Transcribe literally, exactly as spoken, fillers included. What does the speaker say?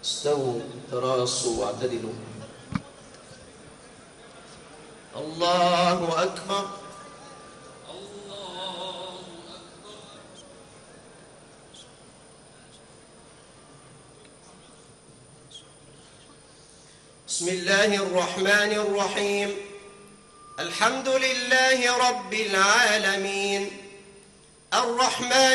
استووا تراصوا واعتدلوا. الله أكبر. بسم الله الرحمن الرحيم. الحمد لله رب العالمين الرحمن